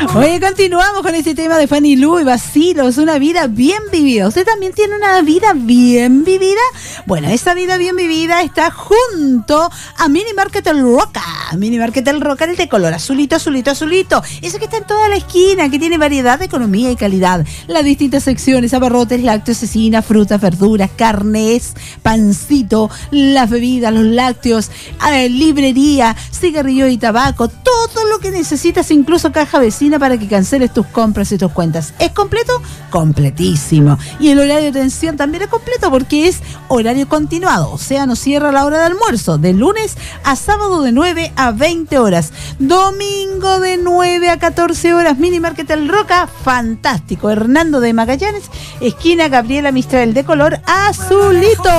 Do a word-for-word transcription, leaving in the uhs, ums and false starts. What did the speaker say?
Oye, continuamos con este tema de Fanny Lu y Bacilos, una vida bien vivida. ¿Usted también tiene una vida bien vivida? Bueno, esa vida bien vivida está junto a Mini Market El Roca. Mini Market El Roca, el de color azulito, azulito, azulito. Ese que está en toda la esquina, que tiene variedad de economía y calidad. Las distintas secciones, abarrotes, lácteos, cecina, frutas, verduras, carnes, pancito, las bebidas, los lácteos, eh, librería, cigarrillo y tabaco, todo lo que necesitas, incluso caja vecina para que canceles tus compras y tus cuentas. ¿Es completo? Completísimo. Y el horario de atención también es completo porque es horario continuado, o sea, no cierra a la hora de almuerzo, de lunes a sábado de nueve a veinte horas, domingo de nueve a catorce horas. Mini Market El Roca, fantástico. Hernando de Magallanes, esquina Gabriela Mistral, de color azulito.